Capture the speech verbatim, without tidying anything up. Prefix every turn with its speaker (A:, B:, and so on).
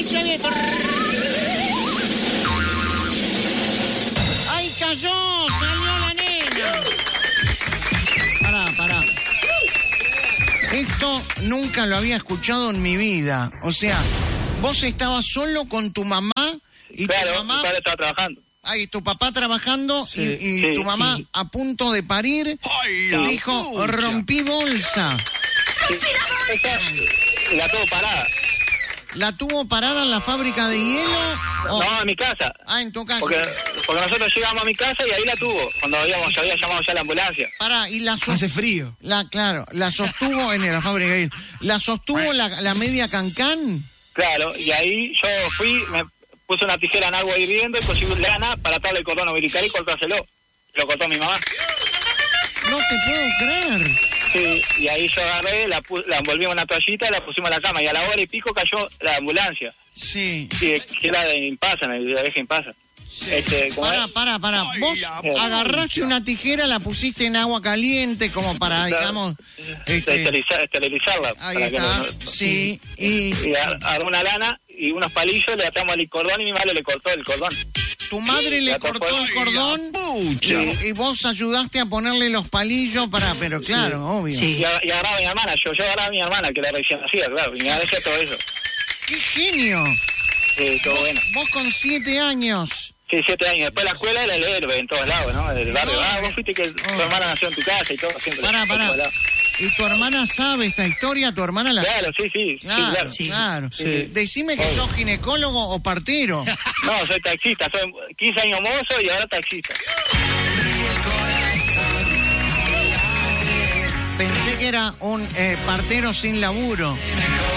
A: Servicio abierto. ¡Ay, cayó! ¡Salió la nena! Pará, pará. Esto nunca lo había escuchado en mi vida. O sea, vos estabas solo con tu mamá y
B: claro,
A: tu mamá...
B: mi padre estaba trabajando.
A: Ay, tu papá trabajando sí, y, y
B: sí,
A: tu mamá
B: sí.
A: a punto de parir.
C: Ay,
A: dijo,
C: pucha.
A: rompí bolsa.
B: Sí. Esta, la tuvo parada.
A: ¿La tuvo parada en la fábrica de hielo? o-
B: No, en mi casa.
A: Ah, en tu casa.
B: Porque, porque nosotros llegamos a mi casa y ahí la tuvo. Cuando habíamos, ya había llamado ya la ambulancia.
A: Pará, y la
C: Hace frío.
A: La, claro, la sostuvo en la fábrica de hielo. ¿La sostuvo la, la media cancán?
B: Claro, y ahí yo fui, me puse una tijera en agua hirviendo y conseguí lana para atarle el cordón umbilical y cortárselo. Lo cortó mi mamá.
A: No te puedo creer.
B: Sí, y ahí yo agarré, la, pu- la envolvimos en una toallita y la pusimos en la cama. Y a la hora y pico cayó la ambulancia.
A: Sí.
B: Sí, que era de Impasa, me la dejé en Impasa. Este, ¿cómo
A: Para,
B: es?
A: para, para.
C: Ay,
A: Vos
C: la
A: agarraste
C: pucha.
A: una tijera, la pusiste en agua caliente como para, digamos... Este,
B: Esteriliza- esterilizarla.
A: ahí
B: para que
A: está,
B: no-
A: sí. Y
B: Y a- agarré una lana y unos palillos, le atamos el cordón y mi madre le cortó el cordón.
A: tu madre le
B: la
A: cortó
B: tocó.
A: el cordón
C: Pucha.
A: y, y vos ayudaste a ponerle los palillos para... Pero claro, obvio.
D: Sí.
B: Y, a- y agarraba a mi hermana, yo, yo agarraba a mi hermana, que era recién nacida, claro, y mi madre hacía todo eso.
A: ¡Qué genio!
B: Sí, todo bueno.
A: Vos con siete años...
B: Sí, siete años. Después la escuela era el héroe en todos lados, ¿no? El barrio. Ah, vos fuiste que tu hermana nació en tu casa y todo, siempre.
A: Pará,
B: en
A: pará.
B: todos lados.
A: ¿Y tu hermana sabe esta historia? ¿Tu hermana la
B: Claro, sí, sí.
A: Claro,
B: sí, claro.
D: Sí.
A: claro.
B: Sí.
A: Decime que sos ginecólogo o partero.
B: No, soy taxista, soy quince años mozo y ahora taxista.
A: Pensé que era un eh, partero sin laburo.